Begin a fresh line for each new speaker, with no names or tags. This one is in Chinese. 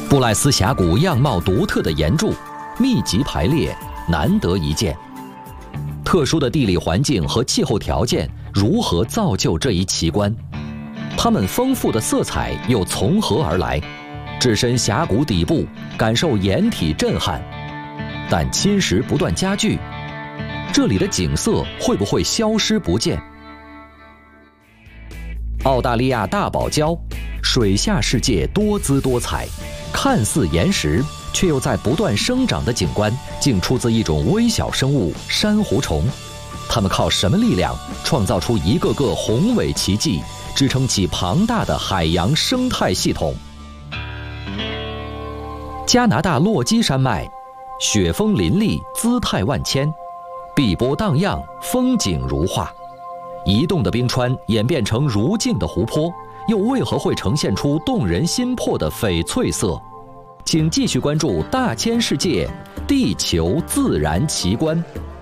布赖斯峡谷样貌独特的岩柱，密集排列，难得一见。特殊的地理环境和气候条件如何造就这一奇观？它们丰富的色彩又从何而来？置身峡谷底部，感受岩体震撼，但侵蚀不断加剧，这里的景色会不会消失不见？澳大利亚大堡礁，水下世界多姿多彩，看似岩石，却又在不断生长的景观，竟出自一种微小生物——珊瑚虫。它们靠什么力量创造出一个个宏伟奇迹，支撑起庞大的海洋生态系统？加拿大落基山脉，雪峰林立，姿态万千，碧波荡漾，风景如画。移动的冰川演变成如镜的湖泊，又为何会呈现出动人心魄的翡翠色？请继续关注大千世界地球自然奇观。